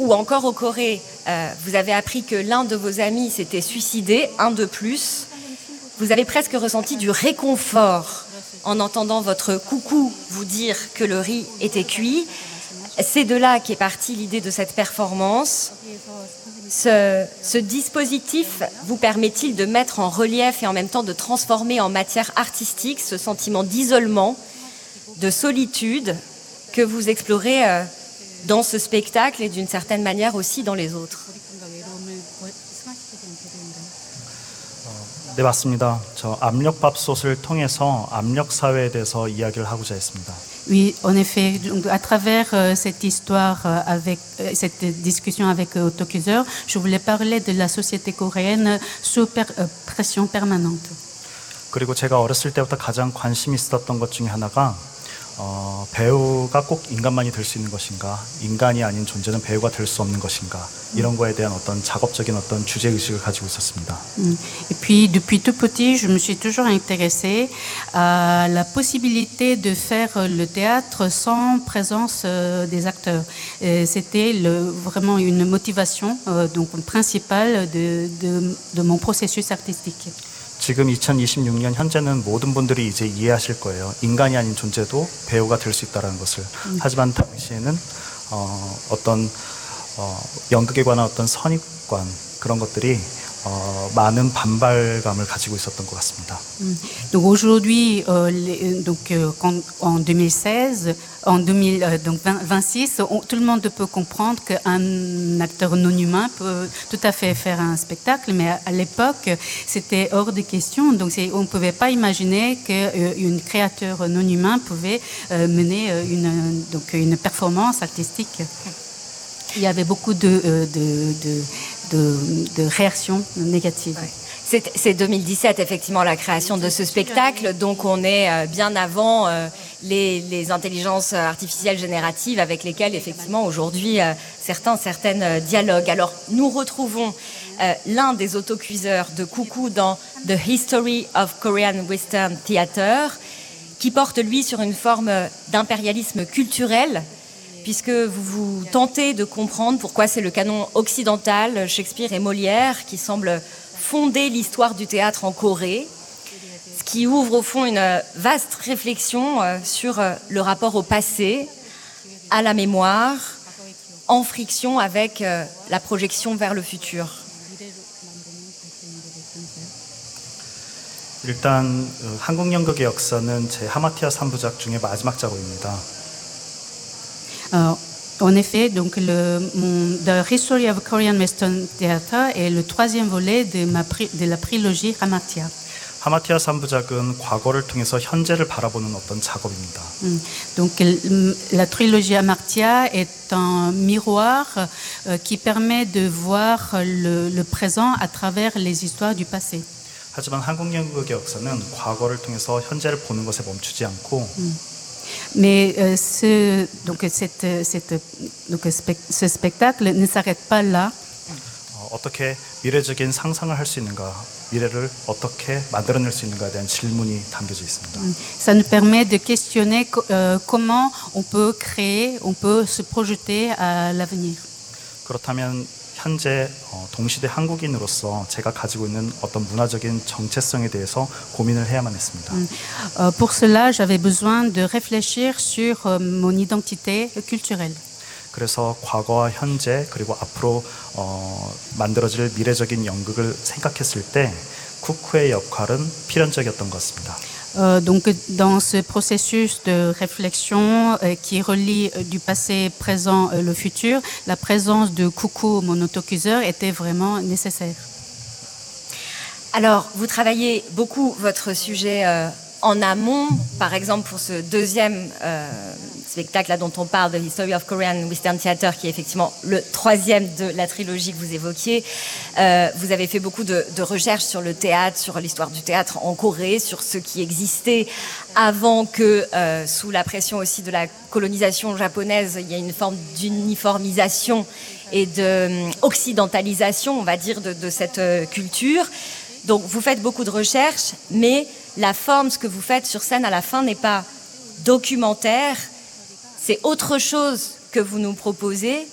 ou encore au Corée, vous avez appris que l'un de vos amis s'était suicidé, un de plus. Vous avez presque ressenti du réconfort en entendant votre coucou vous dire que le riz était cuit. C'est de là qu'est partie l'idée de cette performance. Ce dispositif vous permet-il de mettre en relief et en même temps de transformer en matière artistique ce sentiment d'isolement, de solitude que vous explorez dans ce spectacle et d'une certaine manière aussi dans les autres? 네, 맞습니다. 저 압력밥솥을 통해서 압력 사회에 대해서 이야기를 하고자 했습니다. Oui, en effet, donc, à travers cette histoire, avec cette discussion avec Autocuiseur, je voulais parler de la société coréenne sous pression permanente. 그리고 제가 어렸을 때부터 가장 관심이 있었던 것 중에 하나가 배우가 꼭 인간만이 될 수 있는 것인가, 인간이 아닌 존재는 배우가 될 수 없는 것인가, 이런 거에 대한 어떤 작업적인 어떤 주제 의식을 가지고 있었습니다. Et puis depuis tout petit, je me suis toujours intéressée à la possibilité de faire le théâtre sans présence des acteurs. C'était vraiment une motivation donc principale de mon processus artistique. 지금 2026년 현재는 모든 분들이 이제 이해하실 거예요. 인간이 아닌 존재도 배우가 될 수 있다는 것을. 하지만 당시에는 어떤 연극에 관한 어떤 선입관 그런 것들이 많은 반발감을 가지고 있었던 것 같습니다. Donc aujourd'hui, en 2016, en 2026, tout le monde peut comprendre qu'un acteur non humain peut tout à fait faire un spectacle, mais à l'époque, c'était hors de question. Donc on ne pouvait pas imaginer qu'un créateur non humain pouvait mener une performance artistique. Il y avait beaucoup de réactions négatives. C'est 2017, effectivement, la création de ce spectacle. Donc, on est bien avant les intelligences artificielles génératives avec lesquelles, effectivement, aujourd'hui, certaines dialoguent. Alors, nous retrouvons l'un des autocuiseurs de Coucou dans The History of Korean Western Theater, qui porte, lui, sur une forme d'impérialisme culturel, puisque vous tentez de comprendre pourquoi c'est le canon occidental, Shakespeare et Molière, qui semble fonder l'histoire du théâtre en Corée, ce qui ouvre au fond une vaste réflexion sur le rapport au passé, à la mémoire, en friction avec la projection vers le futur. 일단 한국 연극의 역사는 제 하마티아 3부작 중에 마지막 작업입니다. En effet, donc The History of Korean Western Theater est le troisième volet de la trilogie Hamartia. 하마티아 3부작은 과거를 통해서 현재를 바라보는 어떤 작업입니다. Donc la trilogie Hamartia est un miroir qui permet de voir le présent à travers les histoires du passé. 하지만 한국 연극의 역사는 과거를 통해서 현재를 보는 것에 멈추지 않고 Mais ce spectacle ne s'arrête pas là. 어떻게 미래적인 상상을 할 수 있는가, 미래를 어떻게 만들어낼 수 있는가에 대한 질문이 담겨져 있습니다. Ça nous permet de questionner comment on peut créer, on peut se projeter à l'avenir. 그렇다면 현재 동시대 한국인으로서 제가 가지고 있는 어떤 문화적인 정체성에 대해서 고민을 해야만 했습니다. Pour cela, j'avais besoin de réfléchir sur mon identité culturelle. 그래서 과거와 현재 그리고 앞으로 만들어질 미래적인 연극을 생각했을 때 쿠쿠의 역할은 필연적이었던 것 같습니다. Donc dans ce processus de réflexion qui relie du passé, présent et le futur, la présence de Coucou, mon autocuiseur, était vraiment nécessaire. Alors, vous travaillez beaucoup votre sujet en amont, par exemple pour ce deuxième spectacle là dont on parle, The History of Korean Western Theater, qui est effectivement le troisième de la trilogie que vous évoquiez. Vous avez fait beaucoup de recherches sur le théâtre, sur l'histoire du théâtre en Corée, sur ce qui existait avant que, sous la pression aussi de la colonisation japonaise, il y ait une forme d'uniformisation et d'occidentalisation, on va dire, de cette culture. Donc vous faites beaucoup de recherches, mais la forme, ce que vous faites sur scène à la fin n'est pas documentaire, c'est autre chose que vous nous proposez.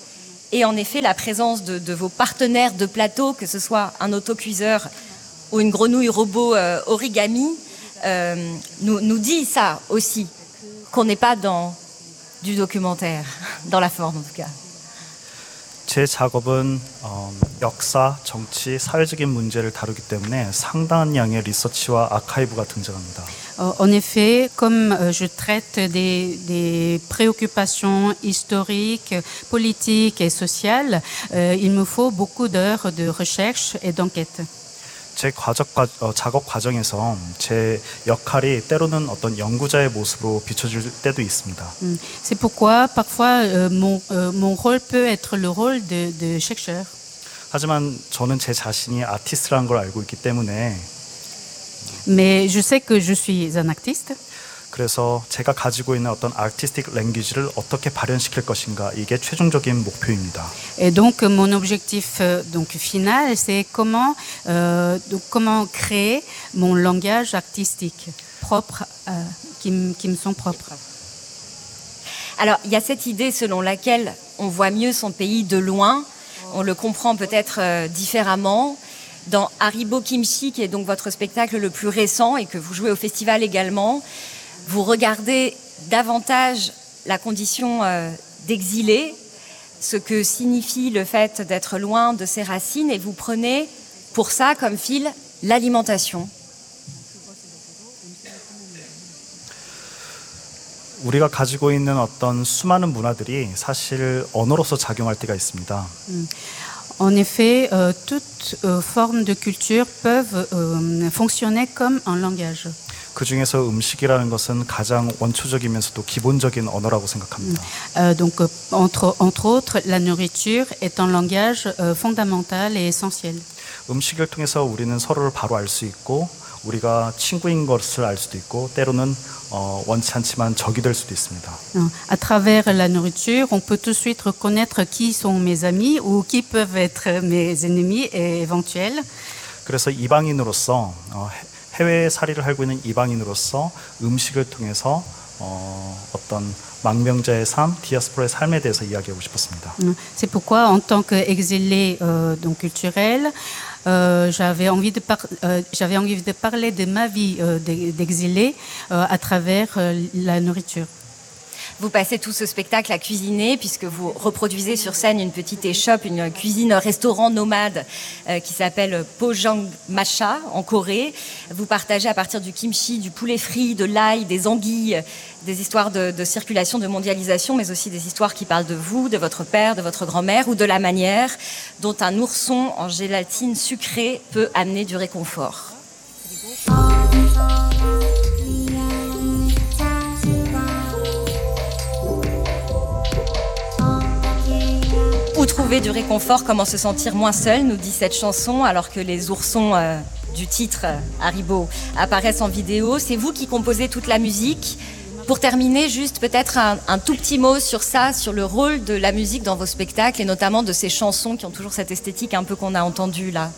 Et en effet, la présence de vos partenaires de plateau, que ce soit un autocuiseur ou une grenouille robot origami, nous dit ça aussi, qu'on n'est pas dans du documentaire, dans la forme en tout cas. 제 작업은 역사, 정치, 사회적인 문제를 다루기 때문에 상당한 양의 리서치와 아카이브가 등장합니다. En effet, comme je traite des préoccupations historiques, politiques et sociales, il me faut beaucoup d'heures de recherche et d'enquête. 제 작업 과정에서 제 역할이 때로는 어떤 연구자의 모습으로 비춰질 때도 있습니다. C'est pourquoi parfois mon rôle peut être le rôle de chercheur. 하지만 저는 제 자신이 아티스트라는 걸 알고 있기 때문에 Mais je sais que je suis un artiste. 그래서 제가 가지고 있는 어떤 아티스틱 랭귀지를 어떻게 발현시킬 것인가 이게 최종적인 목표입니다. Et donc mon objectif donc final, c'est comment créer mon langage artistique propre, qui me sont propres. Alors, il y a cette idée selon laquelle on voit mieux son pays de loin. On le comprend peut-être différemment. Dans Haribo Kimchi, qui est donc votre spectacle le plus récent et que vous jouez au festival également, vous regardez davantage la condition d'exilé, ce que signifie le fait d'être loin de ses racines, et vous prenez pour ça comme fil l'alimentation. 우리가 가지고 있는 어떤 수많은 문화들이 사실 언어로서 작용할 때가 있습니다. En effet, toutes formes de culture peuvent fonctionner comme un langage. 그 중에서 음식이라는 것은 가장 원초적이면서도 기본적인 언어라고 생각합니다. Donc, entre autres, la nourriture est un langage fondamental et essentiel. 음식을 통해서 우리는 서로를 바로 알 수 있고 우리가 친구인 것을 알 수도 있고 때로는 원치 않지만 적이 될 수도 있습니다. À travers la nourriture, on peut tout de suite reconnaître qui sont mes amis ou qui peuvent être mes ennemis éventuels. 그래서 이방인으로서 해외살이를 하고 있는 이방인으로서 음식을 통해서 어떤 망명자의 삶, 디아스포라의 삶에 대해서 이야기하고 싶었습니다. C'est pourquoi, en tant qu'exilé donc culturel, j'avais envie de parler de ma vie d'exilé à travers la nourriture. Vous passez tout ce spectacle à cuisiner puisque vous reproduisez sur scène une petite échoppe, une cuisine-restaurant nomade qui s'appelle Pojang Macha en Corée. Vous partagez à partir du kimchi, du poulet frit, de l'ail, des anguilles, des histoires de circulation, de mondialisation, mais aussi des histoires qui parlent de vous, de votre père, de votre grand-mère ou de la manière dont un ourson en gélatine sucrée peut amener du réconfort. Où trouver du réconfort, comment se sentir moins seul, nous dit cette chanson, alors que les oursons du titre Haribo apparaissent en vidéo. C'est vous qui composez toute la musique. Pour terminer, juste peut-être un tout petit mot sur ça, sur le rôle de la musique dans vos spectacles et notamment de ces chansons qui ont toujours cette esthétique un peu qu'on a entendue là.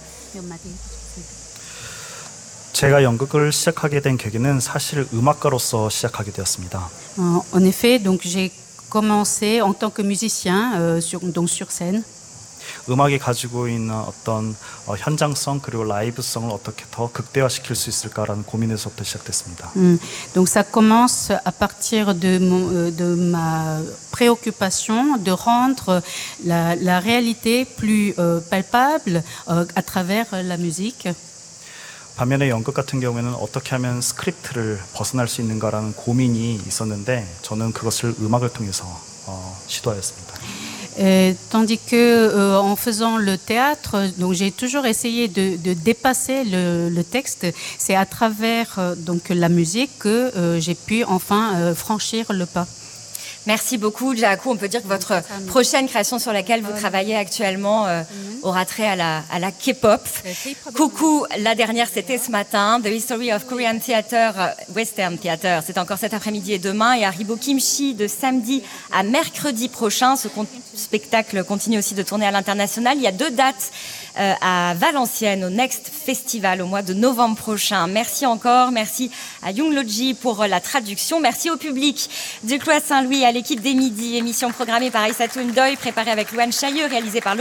제가 연극을 시작하게 된 계기는 사실 음악가로서 시작하게 되었습니다. En effet, donc j'ai commencé en tant que musicien donc sur scène. 음악이 가지고 있는 어떤 현장성 그리고 라이브성을 어떻게 더 극대화시킬 수 있을까라는 고민에서부터 시작됐습니다. Donc ça commence à partir de ma préoccupation de rendre la réalité plus palpable à travers la musique. 반면에 연극 같은 경우에는 어떻게 하면 스크립트를 벗어날 수 있는가라는 고민이 있었는데 저는 그것을 음악을 통해서 시도하였습니다. Tandis que en faisant le théâtre, donc j'ai toujours essayé de dépasser le texte. C'est à travers donc la musique que j'ai pu enfin franchir le pas. Merci beaucoup, Jaaku. On peut dire que votre prochaine création sur laquelle vous travaillez actuellement aura trait à la K-pop. Coucou, la dernière, c'était ce matin. The History of Korean Theater, Western Theater. C'est encore cet après-midi et demain. Et Haribo Kimchi de samedi à mercredi prochain. Ce spectacle continue aussi de tourner à l'international. Il y a 2 dates à Valenciennes, au Next Festival, au mois de novembre prochain. Merci encore. Merci à Young Loji pour la traduction. Merci au public du Cloître Saint-Louis à l'équipe des Midis, émission programmée par Aïssatou Ndoye, préparée avec Louane Chailleux, réalisée par